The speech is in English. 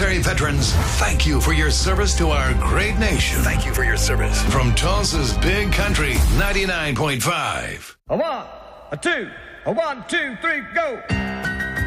military veterans, thank you for your service to our great nation. Thank you for your service. From Tulsa's Big Country, 99.5. A one, a two, a 1, 2, 3, go.